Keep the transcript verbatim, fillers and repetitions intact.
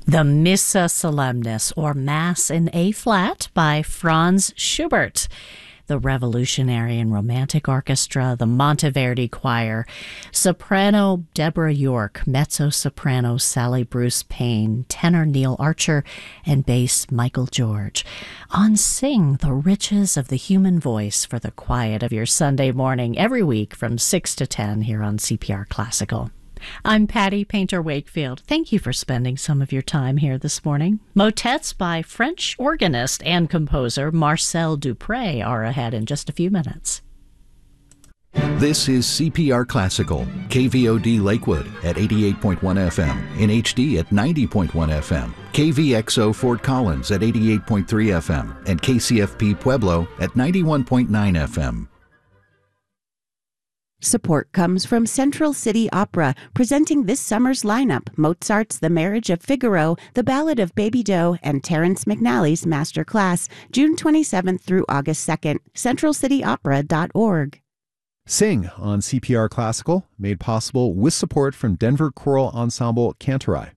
The Missa Solemnis, or Mass in A-flat, by Franz Schubert. The Revolutionary and Romantic Orchestra, the Monteverdi Choir, soprano Deborah York, mezzo-soprano Sally Bruce Payne, tenor Neil Archer, and bass Michael George. On Sing the Riches of the Human Voice for the quiet of your Sunday morning, every week from six to ten here on C P R Classical. I'm Patty Painter Wakefield. Thank you for spending some of your time here this morning. Motets by French organist and composer Marcel Dupré are ahead in just a few minutes. This is C P R Classical, K V O D Lakewood at eighty-eight point one F M, in H D at ninety point one F M, K V X O Fort Collins at eighty-eight point three F M, and K C F P Pueblo at ninety-one point nine F M. Support comes from Central City Opera, presenting this summer's lineup: Mozart's The Marriage of Figaro, The Ballad of Baby Doe, and Terrence McNally's Master Class, June twenty-seventh through August second. central city opera dot org. Sing on C P R Classical, made possible with support from Denver Choral Ensemble Cantorai.